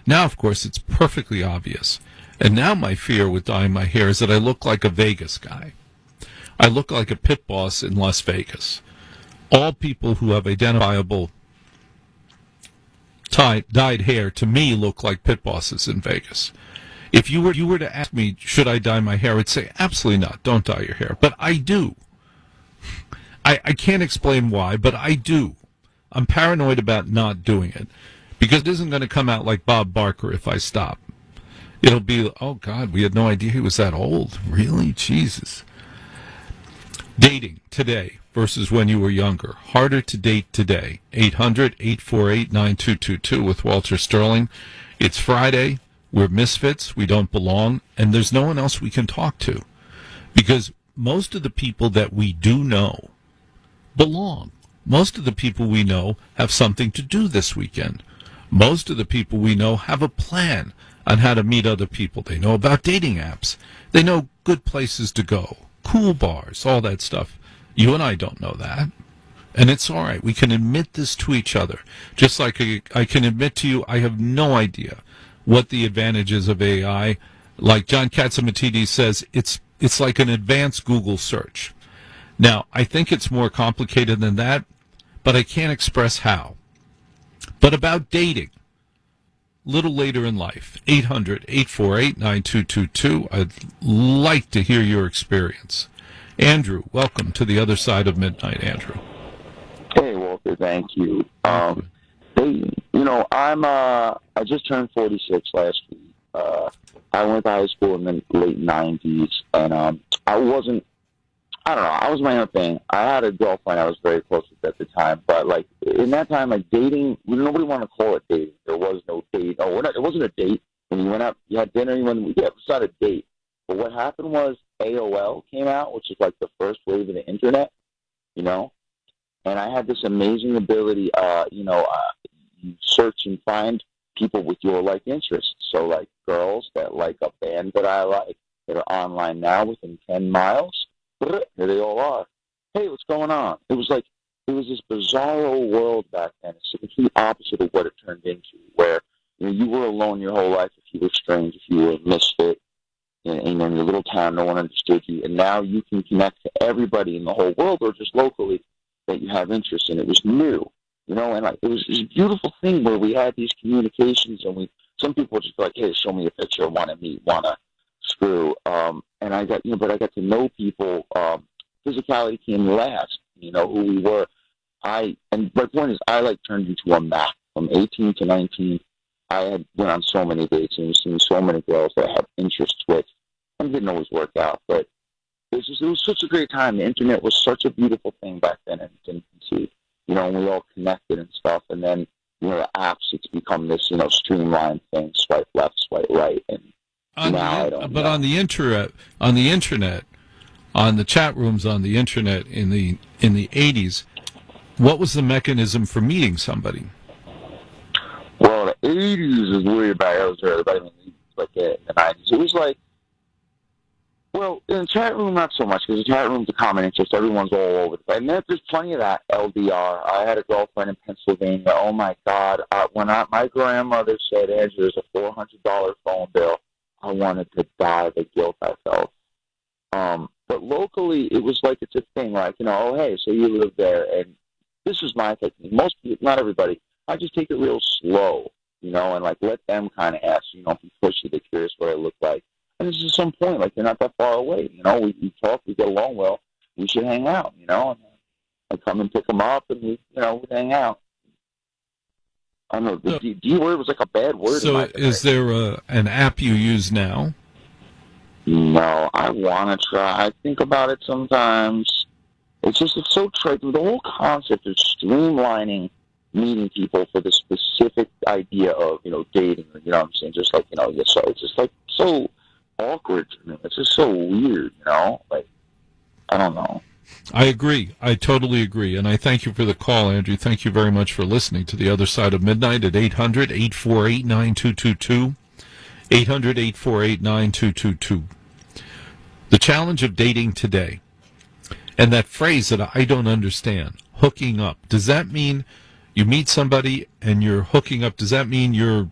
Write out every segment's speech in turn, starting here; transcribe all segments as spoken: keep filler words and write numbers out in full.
Now, of course, it's perfectly obvious. And now my fear with dyeing my hair is that I look like a Vegas guy. I look like a pit boss in Las Vegas. All people who have identifiable Dyed, dyed hair, to me, look like pit bosses in Vegas. If you were you were to ask me, should I dye my hair, I'd say, absolutely not, don't dye your hair. But I do. I, I can't explain why, but I do. I'm paranoid about not doing it, because it isn't going to come out like Bob Barker if I stop. It'll be, oh, God, we had no idea he was that old. Really? Jesus. Dating today versus when you were younger. Harder to date today. eight hundred, eight four eight, nine two two two with Walter Sterling. It's Friday. We're misfits. We don't belong. And there's no one else we can talk to. Because most of the people that we do know belong. Most of the people we know have something to do this weekend. Most of the people we know have a plan on how to meet other people. They know about dating apps. They know good places to go. Cool bars, all that stuff. You and I don't know that. And it's all right. We can admit this to each other. Just like I, I can admit to you, I have no idea what the advantages of A I. Like John Catsimatidis says, it's it's like an advanced Google search. Now, I think it's more complicated than that, but I can't express how. But about dating, little later in life, eight hundred, eight four eight, nine two two two. I'd like to hear your experience. Andrew, welcome to the other side of midnight, Andrew. Hey, Walter, thank you. Um, they, you know, I'm, uh, I just turned forty-six last week. Uh, I went to high school in the late nineties, and um, I wasn't, I don't know, I was my own thing. I had a girlfriend I was very close with at the time, but, like, in that time, like, dating, nobody wanted to call it dating. There was no date. Oh, not, it wasn't a date. When you went out, you had dinner, you went, yeah, it was not a date. But what happened was A O L came out, which is like the first wave of the internet, you know? And I had this amazing ability, uh, you know, uh, you search and find people with your like interests. So, like, girls that like a band that I like that are online now within ten miles, here they all are. Hey, what's going on? It was like, it was this bizarro world back then. It's the complete opposite of what it turned into, where, you know, you were alone your whole life if you were strange, if you were a misfit. In, in your little town, no one understood you, and now you can connect to everybody in the whole world or just locally that you have interest in. It was new, you know, and like, it was this beautiful thing where we had these communications, and we some people were just like, hey, show me a picture, want to meet, want to screw, um, and I got, you know, but I got to know people. Um, physicality came last, you know, who we were. I and my point is, I like turned into a map from eighteen to nineteen. I had went on so many dates and seen so many girls that I had interests with. And didn't always work out, but it was just, it was such a great time. The internet was such a beautiful thing back then in its infancy, you know, and we all connected and stuff. And then, you know, the apps, it's become this, you know, streamlined thing, swipe left, swipe right. And on now the, I don't But know. on the internet, on the internet, on the chat rooms on the internet in the in the eighties, what was the mechanism for meeting somebody? Well, the eighties is way back. I was early, but I mean, like in the nineties, it was like, well, in the chat room, not so much, because the chat room's a common interest. Everyone's all over the place. And there's plenty of that L D R. I had a girlfriend in Pennsylvania. Oh, my God. Uh, when I, my grandmother said, Andrew, there's a four hundred dollars phone bill, I wanted to die, the guilt I felt. Um, but locally, it was like it's a thing. Like, you know, oh, hey, so you live there. And this is my technique. Most people, not everybody, I just take it real slow, you know, and, like, let them kind of ask, you know, be pushy. They're curious what I look like. And this is some point, like, they're not that far away, you know, we, we talk, we get along well, we should hang out, you know, and I come and pick them up, and we, you know, we hang out. I don't know, the So, D, D word was like a bad word. So is there a, an app you use now? No, I want to try. I think about it sometimes. It's just, it's so trite. The whole concept of streamlining meeting people for the specific idea of, you know, dating, you know what I'm saying? Just like, you know, so it's just like so awkward to me. It's just so weird, you know? Like, I don't know. I agree. I totally agree. And I thank you for the call, Andrew. Thank you very much for listening to The Other Side of Midnight at eight hundred, eight four eight, nine two two two. eight hundred, eight four eight, nine two two two. The challenge of dating today. And that phrase that I don't understand, hooking up. Does that mean you meet somebody and you're hooking up? Does that mean you're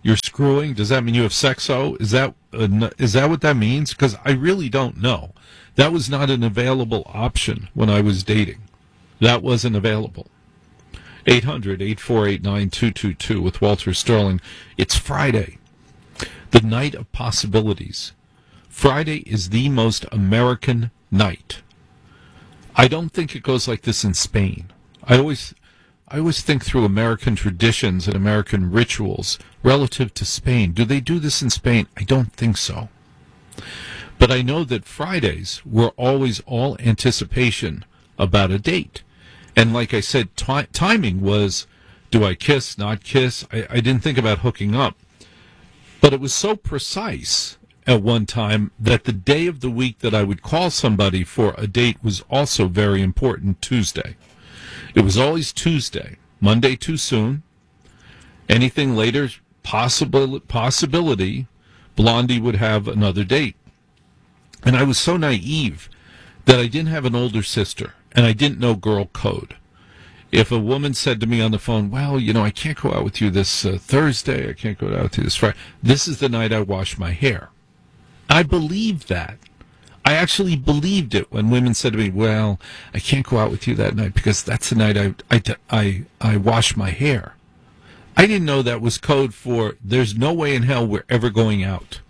You're screwing? Does that mean you have sexo? Is that uh, is that what that means? Because I really don't know. That was not an available option when I was dating. That wasn't available. eight hundred, eight four eight, nine two two two with Walter Sterling. It's Friday, the night of possibilities. Friday is the most American night. I don't think it goes like this in Spain. I always... I always think through American traditions and American rituals relative to Spain. Do they do this in Spain? I don't think so. But I know that Fridays were always all anticipation about a date. And like I said, t- timing was, do I kiss, not kiss? I, I didn't think about hooking up. But it was so precise at one time that the day of the week that I would call somebody for a date was also very important, Tuesday. It was always Tuesday. Monday too soon. Anything later, possible possibility, Blondie would have another date. And I was so naive that I didn't have an older sister, and I didn't know girl code. If a woman said to me on the phone, well, you know, I can't go out with you this uh, Thursday, I can't go out with you this Friday, this is the night I wash my hair. I believed that. I actually believed it when women said to me, well, I can't go out with you that night because that's the night I, I, I, I wash my hair. I didn't know that was code for there's no way in hell we're ever going out.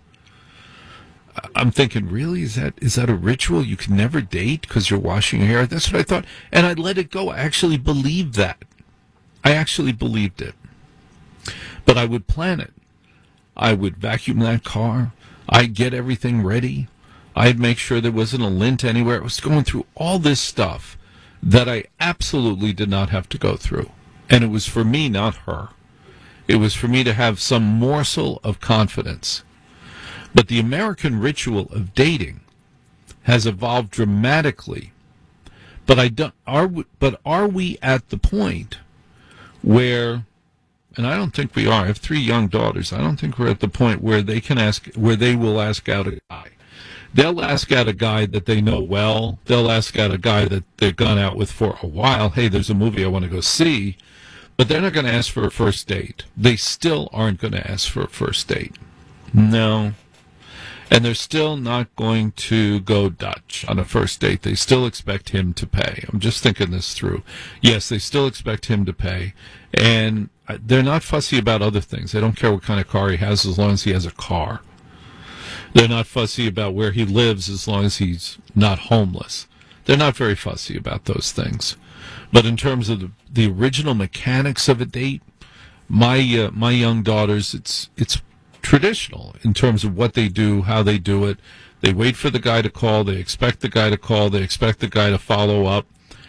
I'm thinking, really? Is that is that a ritual? You can never date because you're washing your hair? That's what I thought. And I let it go. I actually believed that. I actually believed it. But I would plan it. I would vacuum that car. I'd get everything ready. I'd make sure there wasn't a lint anywhere. I was going through all this stuff that I absolutely did not have to go through. And it was for me, not her. It was for me to have some morsel of confidence. But the American ritual of dating has evolved dramatically. But I don't, are we, but are we at the point where, and I don't think we are. I have three young daughters. I don't think we're at the point where they can ask, where they will ask out a guy. They'll ask out a guy that they know well. They'll ask out a guy that they've gone out with for a while. Hey, there's a movie I want to go see. But they're not going to ask for a first date. They still aren't going to ask for a first date. No. And they're still not going to go Dutch on a first date. They still expect him to pay. I'm just thinking this through. Yes, they still expect him to pay. And they're not fussy about other things. They don't care what kind of car he has as long as he has a car. They're not fussy about where he lives as long as he's not homeless. They're not very fussy about those things. But in terms of the, the original mechanics of a date, my uh, my young daughters, it's it's traditional in terms of what they do, how they do it. They wait for the guy to call. They expect the guy to call. They expect the guy to follow up.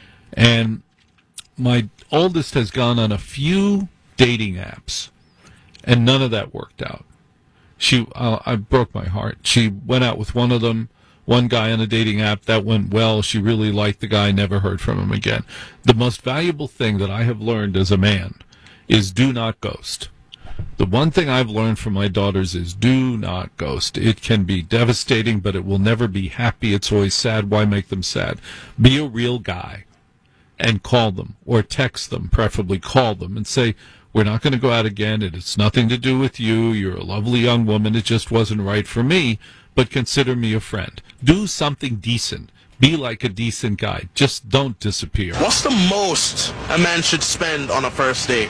And my oldest has gone on a few dating apps, and none of that worked out. She, uh, I broke my heart. She went out with one of them, one guy on a dating app. That went well. She really liked the guy, never heard from him again. The most valuable thing that I have learned as a man is do not ghost. The one thing I've learned from my daughters is do not ghost. It can be devastating, but it will never be happy. It's always sad. Why make them sad? Be a real guy and call them, or text them, preferably call them, and say, we're not going to go out again. It's nothing to do with you. You're a lovely young woman. It just wasn't right for me, but consider me a friend. Do something decent. Be like a decent guy. Just don't disappear. What's the most a man should spend on a first date?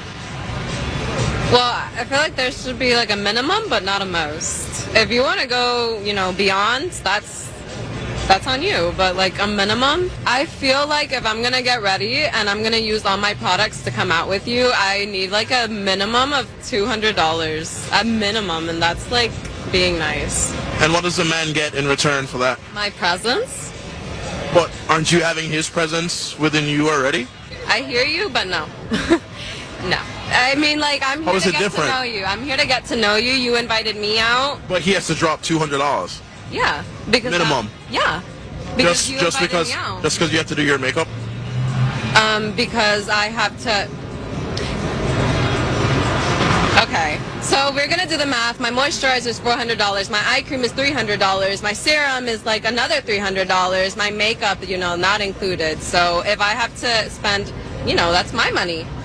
Well, I feel like there should be like a minimum, but not a most. If you want to go, you know, beyond, that's that's on you. But like a minimum, I feel like if I'm gonna get ready and I'm gonna use all my products to come out with you, I need like a minimum of two hundred dollars, a minimum, and that's like being nice. And what does a man get in return for that? My presence. But aren't you having his presence within you already? I hear you, but no. No. I mean, like, I'm here How is to it get different? to know you. I'm here to get to know you. You invited me out. But he has to drop two hundred dollars. Yeah. Because Minimum. I, yeah. Because Just you just invited because me out. just because you have to do your makeup? Um, because I have to... Okay. So we're going to do the math. My moisturizer is four hundred dollars. My eye cream is three hundred dollars. My serum is like another three hundred dollars. My makeup, you know, not included. So if I have to spend, you know, that's my money.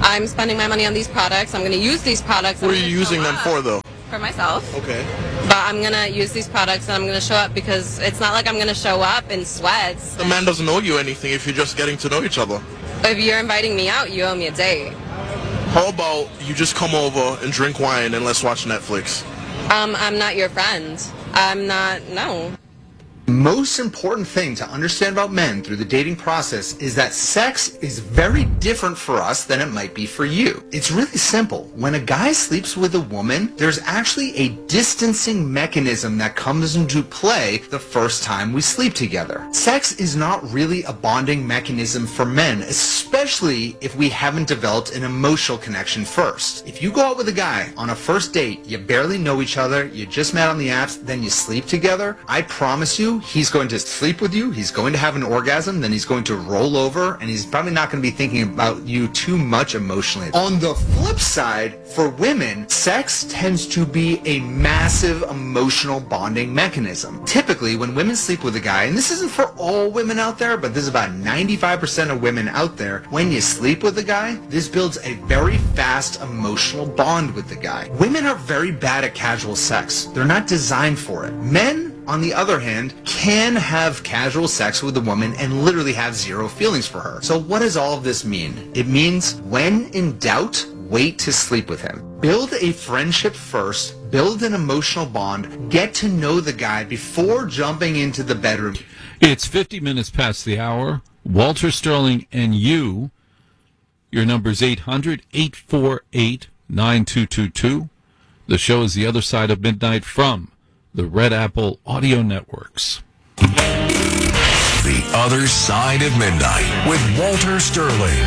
I'm spending my money on these products. I'm going to use these products. What I'm are you gonna using show them up for, though? For myself. Okay. But I'm going to use these products and I'm going to show up because it's not like I'm going to show up in sweats. The man doesn't owe you anything if you're just getting to know each other. If you're inviting me out, you owe me a date. How about you just come over and drink wine and let's watch Netflix? Um, I'm not your friend. I'm not, no. Most important thing to understand about men through the dating process is that sex is very different for us than it might be for you. It's really simple. When a guy sleeps with a woman, there's actually a distancing mechanism that comes into play the first time we sleep together. Sex is not really a bonding mechanism for men, especially if we haven't developed an emotional connection first. If you go out with a guy on a first date, you barely know each other, you just met on the apps, then you sleep together, I promise you, he's going to sleep with you, he's going to have an orgasm, then he's going to roll over, and he's probably not going to be thinking about you too much emotionally. On the flip side, for women, sex tends to be a massive emotional bonding mechanism. Typically, when women sleep with a guy, and this isn't for all women out there, but this is about ninety-five percent of women out there, when you sleep with a guy, this builds a very fast emotional bond with the guy. Women are very bad at casual sex. They're not designed for it. Men, on the other hand, can have casual sex with a woman and literally have zero feelings for her. So what does all of this mean? It means when in doubt, wait to sleep with him. Build a friendship first, build an emotional bond, get to know the guy before jumping into the bedroom. It's fifty minutes past the hour. Walter Sterling and you, your number's eight hundred, eight four eight, nine two two two. The show is The Other Side of Midnight from the Red Apple Audio Networks. The Other Side of Midnight with Walter Sterling.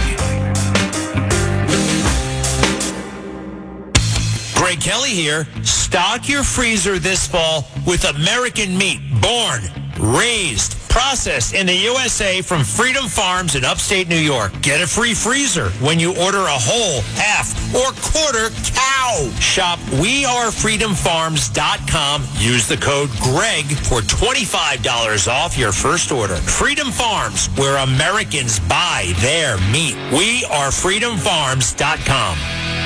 Greg Kelly here. Stock your freezer this fall with American meat, born, raised, processed in the U S A from Freedom Farms in upstate New York. Get a free freezer when you order a whole, half, or quarter cow. Shop we are freedom farms dot com. Use the code GREG for twenty-five dollars off your first order. Freedom Farms, where Americans buy their meat. we are freedom farms dot com.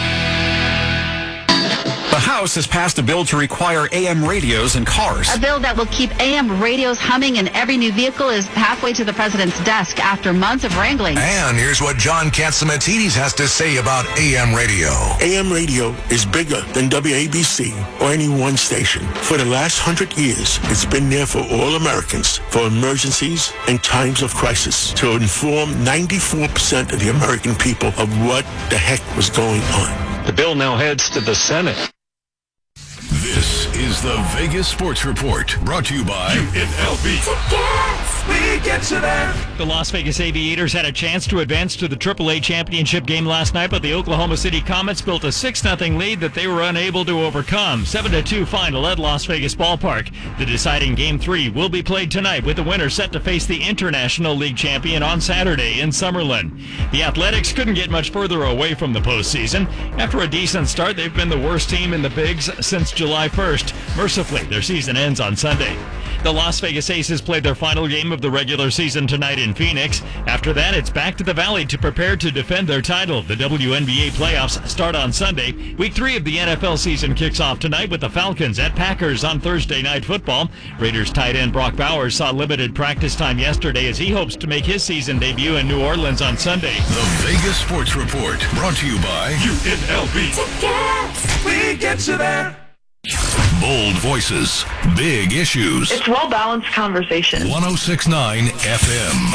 The House has passed a bill to require A M radios in cars. A bill that will keep A M radios humming in every new vehicle is halfway to the president's desk after months of wrangling. And here's what John Catsimatidis has to say about A M radio. A M radio is bigger than W A B C or any one station. For the last hundred years, it's been there for all Americans, for emergencies and times of crisis, to inform ninety-four percent of the American people of what the heck was going on. The bill now heads to the Senate. This is the Vegas Sports Report, brought to you by U N L V. We get you there. The Las Vegas Aviators had a chance to advance to the triple A championship game last night, but the Oklahoma City Comets built a six nothing lead that they were unable to overcome. seven to two final at Las Vegas Ballpark. The deciding Game three will be played tonight, with the winner set to face the International League champion on Saturday in Summerlin. The Athletics couldn't get much further away from the postseason. After a decent start, they've been the worst team in the Bigs since July first. Mercifully, their season ends on Sunday. The Las Vegas Aces played their final game of the regular season tonight in Phoenix. After that, it's back to the Valley to prepare to defend their title. The W N B A playoffs start on Sunday. Week three of the N F L season kicks off tonight with the Falcons at Packers on Thursday Night Football. Raiders tight end Brock Bowers saw limited practice time yesterday as he hopes to make his season debut in New Orleans on Sunday. The Vegas Sports Report, brought to you by U N L V. Tickets. We get you there. Bold voices, big issues. It's well-balanced conversation. one oh six point nine F M.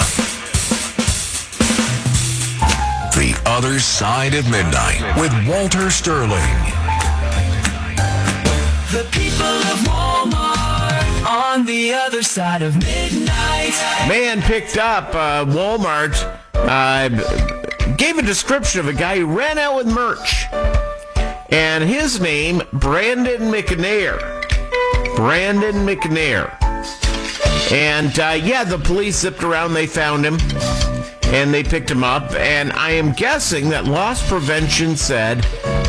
The Other Side of Midnight with Walter Sterling. The people of Walmart on the other side of midnight. Man picked up uh, Walmart, uh, gave a description of a guy who ran out with merch. And his name, Brandon McNair. Brandon McNair. And, uh, yeah, the police zipped around, they found him, and they picked him up. And I am guessing that loss prevention said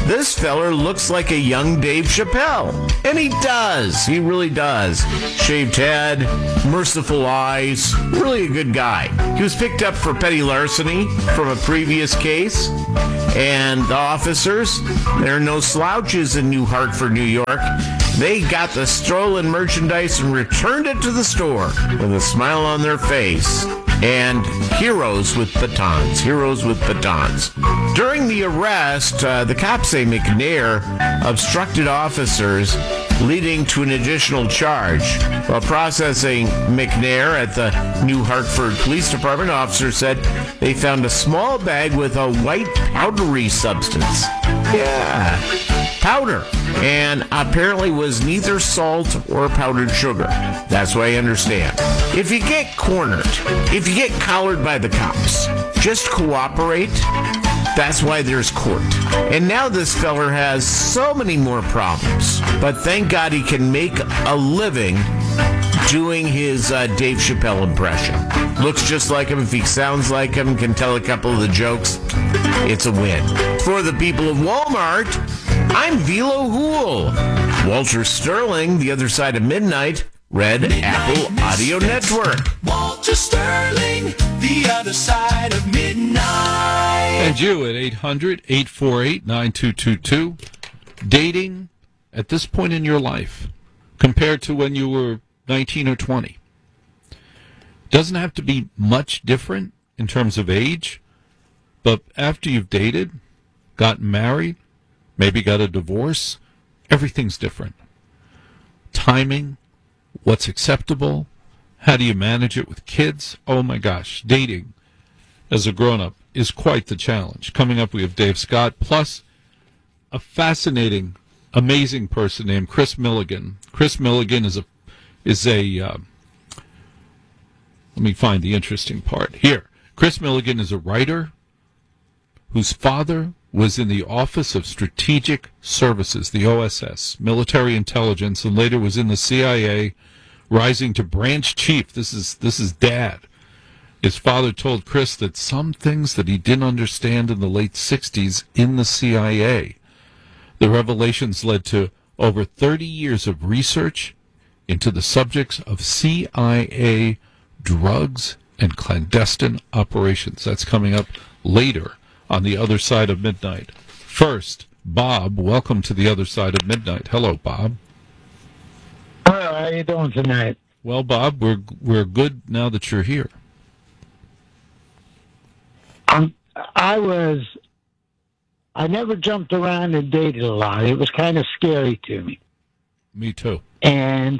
this feller looks like a young Dave Chappelle. And he does. He really does. Shaved head, merciful eyes, really a good guy. He was picked up for petty larceny from a previous case. And the officers, there are no slouches in New Hartford, New York. They got the stolen merchandise and returned it to the store with a smile on their face. And heroes with batons. Heroes with batons. During the arrest, uh, the cops say McNair obstructed officers, leading to an additional charge. While processing McNair at the New Hartford Police Department, officers said they found a small bag with a white powdery substance. Yeah, powder. And apparently was neither salt or powdered sugar. That's what I understand. If you get cornered, if you get collared by the cops, just cooperate. That's why there's court. And now this feller has so many more problems. But thank God he can make a living doing his uh, Dave Chappelle impression. Looks just like him. If he sounds like him, can tell a couple of the jokes, it's a win. For the people of Walmart, I'm Velo Hool. Walter Sterling, The Other Side of Midnight, Red Apple Audio Network. Walter Sterling, The Other Side of Midnight. And you at eight hundred, eight four eight, nine two two two. Dating at this point in your life compared to when you were nineteen or twenty. Doesn't have to be much different in terms of age, but after you've dated, gotten married, maybe got a divorce, everything's different. Timing, what's acceptable, how do you manage it with kids? Oh my gosh, dating as a grown-up is quite the challenge. Coming up, we have Dave Scott, plus a fascinating, amazing person named Chris Milligan. Chris Milligan is a, is a, uh, let me find the interesting part here. Chris Milligan is a writer whose father was in the Office of Strategic Services, the O S S, military intelligence, and later was in the C I A, rising to branch chief. This is this is dad. His father told Chris that some things that he didn't understand in the late sixties in the C I A. The revelations led to over thirty years of research into the subjects of C I A drugs and clandestine operations. That's coming up later on The Other Side of Midnight. First, Bob, welcome to The Other Side of Midnight. Hello, Bob. Well, how are you doing tonight? Well, Bob, we're we're good now that you're here. Um, I was, I never jumped around and dated a lot. It was kind of scary to me. Me too. And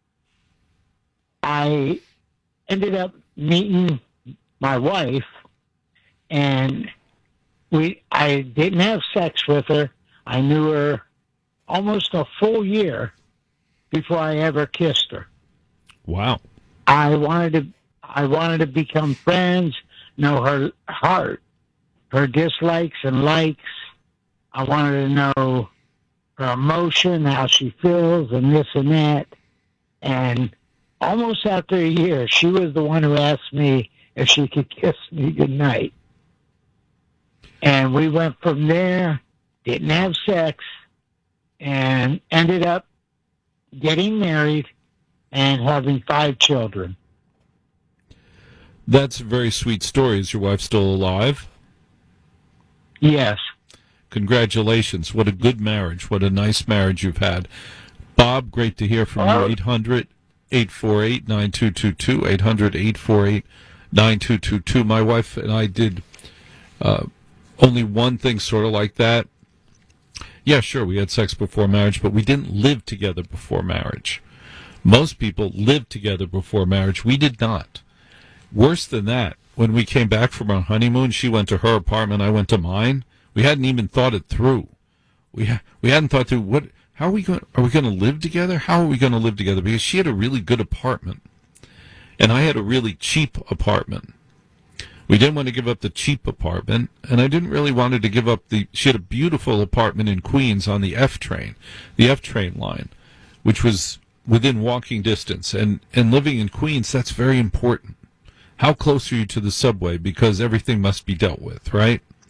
I ended up meeting my wife, and we I didn't have sex with her. I knew her almost a full year before I ever kissed her. Wow. I wanted to I wanted to become friends, know her heart, her dislikes and likes. I wanted to know her emotion, how she feels, and this and that. And almost after a year, she was the one who asked me if she could kiss me goodnight. And we went from there, didn't have sex, and ended up getting married and having five children. That's a very sweet story. Is your wife still alive? Yes. Congratulations. What a good marriage. What a nice marriage you've had. Bob, great to hear from Hello. you. eight hundred, eight four eight, nine two two two. eight hundred, eight four eight, nine two two two. My wife and I did uh, only one thing sort of like that. Yeah, sure, we had sex before marriage, but we didn't live together before marriage. Most people lived together before marriage. We did not. Worse than that, when we came back from our honeymoon, she went to her apartment, I went to mine. We hadn't even thought it through. We ha- we hadn't thought through what. How are we going? Are we going to live together? How are we going to live together? Because she had a really good apartment, and I had a really cheap apartment. We didn't want to give up the cheap apartment, and I didn't really want her to give up the. She had a beautiful apartment in Queens on the F train, the F train line, which was within walking distance. And and living in Queens, that's very important. How close are you to the subway? Because everything must be dealt with, right?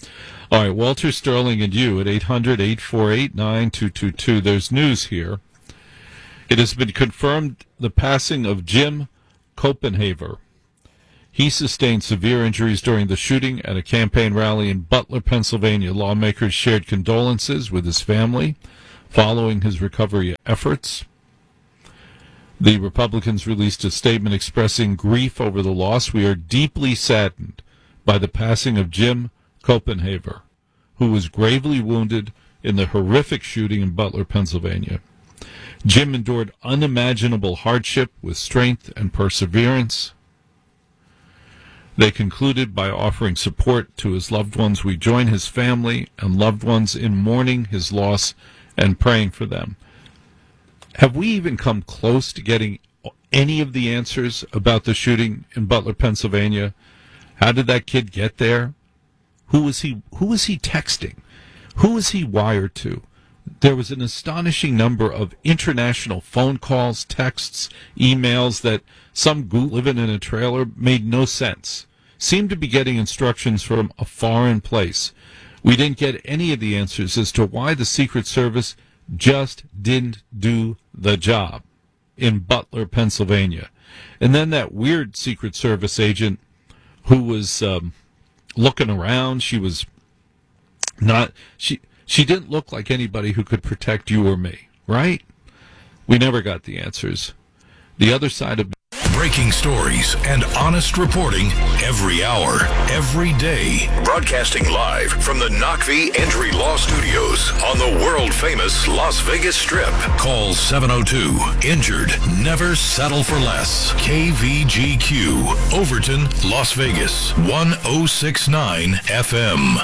All right, Walter Sterling and you at eight hundred, eight four eight, nine two two two. There's news here. It has been confirmed the passing of Jim Copenhaver. He sustained severe injuries during the shooting at a campaign rally in Butler, Pennsylvania. Lawmakers shared condolences with his family following his recovery efforts. The Republicans released a statement expressing grief over the loss. We are deeply saddened by the passing of Jim Copenhaver, who was gravely wounded in the horrific shooting in Butler, Pennsylvania. Jim endured unimaginable hardship with strength and perseverance. They concluded by offering support to his loved ones. We join his family and loved ones in mourning his loss and praying for them. Have we even come close to getting any of the answers about the shooting in Butler, Pennsylvania? How did that kid get there? Who was he, who was he texting? Who was he wired to? There was an astonishing number of international phone calls, texts, emails that some goot living in a trailer made no sense. Seemed to be getting instructions from a foreign place. We didn't get any of the answers as to why the Secret Service just didn't do the job in Butler, Pennsylvania. And then that weird Secret Service agent who was um, looking around, she was not... she. She didn't look like anybody who could protect you or me, right? We never got the answers. The other side of... Breaking stories and honest reporting every hour, every day. Broadcasting live from the Knockvee Entry Law Studios on the world-famous Las Vegas Strip. Call seven oh two, injured, never settle for less. K V G Q, Overton, Las Vegas, one oh six nine F M.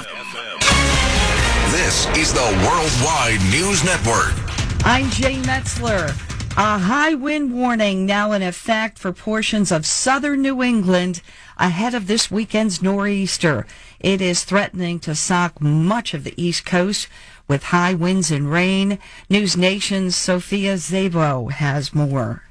This is the Worldwide News Network. I'm Jay Metzler. A high wind warning now in effect for portions of southern New England ahead of this weekend's nor'easter. It is threatening to sock much of the East Coast with high winds and rain. News Nation's Sophia Zabo has more.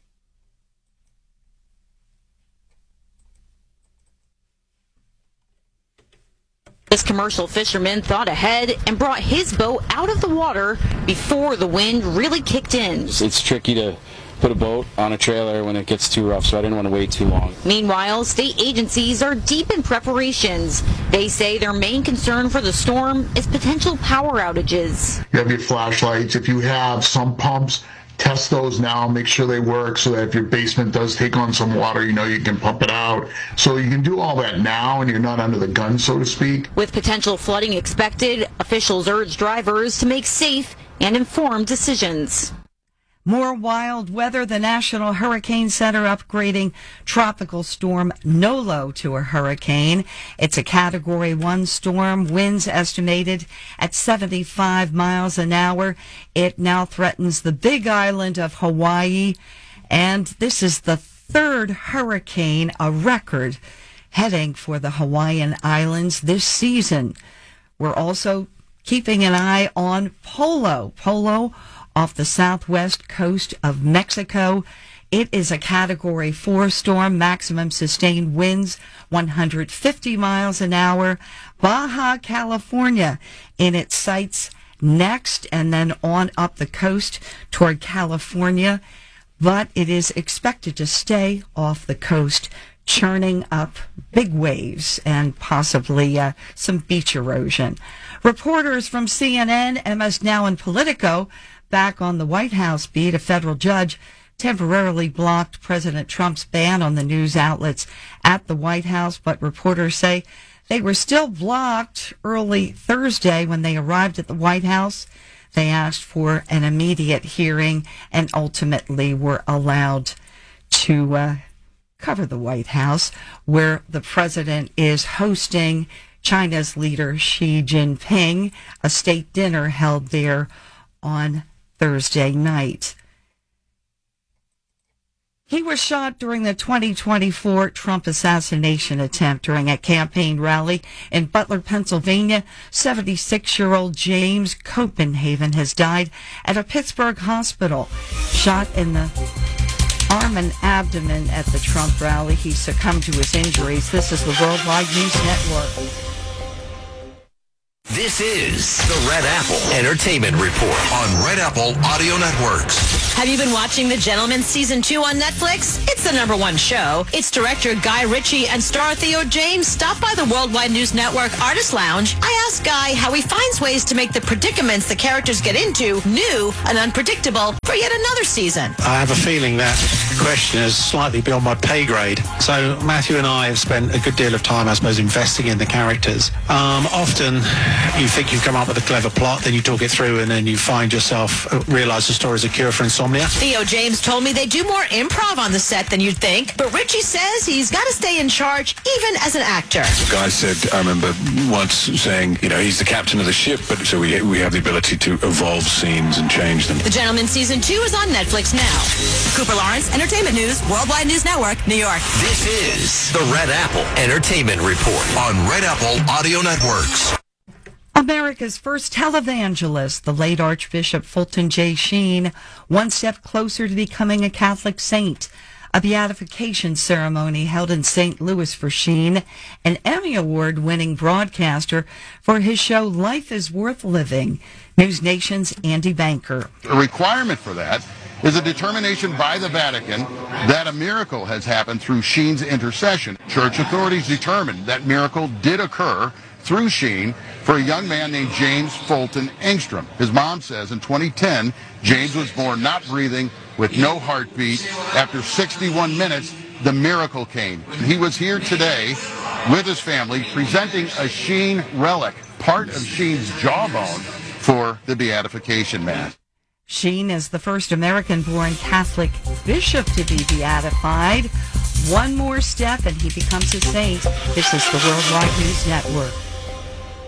This commercial fisherman thought ahead and brought his boat out of the water before the wind really kicked in. It's tricky to put a boat on a trailer when it gets too rough, so I didn't want to wait too long. Meanwhile, state agencies are deep in preparations. They say their main concern for the storm is potential power outages. You have your flashlights. If you have some pumps, test those now, make sure they work so that if your basement does take on some water, you know you can pump it out. So you can do all that now and you're not under the gun, so to speak. With potential flooding expected, officials urge drivers to make safe and informed decisions. More wild weather. The National Hurricane Center upgrading Tropical Storm Nolo to a hurricane. It's a Category one storm. Winds estimated at seventy-five miles an hour. It now threatens the Big Island of Hawaii. And this is the third hurricane, a record, heading for the Hawaiian Islands this season. We're also keeping an eye on Polo. Polo off the southwest coast of Mexico. It is a Category four storm, maximum sustained winds one hundred fifty miles an hour. Baja California in its sights next, and then on up the coast toward California. But it is expected to stay off the coast, churning up big waves and possibly uh, some beach erosion. Reporters from C N N, M S Now, and Politico back on the White House beat. A federal judge temporarily blocked President Trump's ban on the news outlets at the White House, but reporters say they were still blocked early Thursday when they arrived at the White House. They asked for an immediate hearing and ultimately were allowed to uh, cover the White House, where the president is hosting China's leader Xi Jinping, a state dinner held there on Thursday night. He was shot during the twenty twenty-four Trump assassination attempt during a campaign rally in Butler, Pennsylvania. seventy-six-year-old James Copenhaver has died at a Pittsburgh hospital, shot in the arm and abdomen at the Trump rally. He succumbed to his injuries. This is the Worldwide News Network. This is the Red Apple Entertainment Report on Red Apple Audio Networks. Have you been watching The Gentleman Season two on Netflix? It's the number one show. Its director Guy Ritchie and star Theo James stopped by the Worldwide News Network Artist Lounge. I asked Guy how he finds ways to make the predicaments the characters get into new and unpredictable for yet another season. I have a feeling that question is slightly beyond my pay grade. So Matthew and I have spent a good deal of time, I suppose, investing in the characters. Um, often you think you've come up with a clever plot, then you talk it through, and then you find yourself uh, realise the story is a cure for insomnia. Theo James told me they do more improv on the set than you'd think, but Ritchie says he's got to stay in charge even as an actor. Guy said, I remember once saying, you know, he's the captain of the ship, but so we we have the ability to evolve scenes and change them. The Gentleman Season two is on Netflix now. Cooper Lawrence, Entertainment News, Worldwide News Network, New York. This is the Red Apple Entertainment Report on Red Apple Audio Networks. America's first televangelist, the late Archbishop Fulton J. Sheen, one step closer to becoming a Catholic saint. A beatification ceremony held in Saint Louis for Sheen, an Emmy Award-winning broadcaster for his show Life is Worth Living. News Nation's Andy Banker. A requirement for that is a determination by the Vatican that a miracle has happened through Sheen's intercession. Church authorities determined that miracle did occur through Sheen for a young man named James Fulton Engstrom. His mom says in twenty ten, James was born not breathing with no heartbeat. After sixty-one minutes, the miracle came. He was here today with his family presenting a Sheen relic, part of Sheen's jawbone, for the beatification mass. Sheen is the first American-born Catholic bishop to be beatified. One more step and he becomes a saint. This is the Worldwide News Network.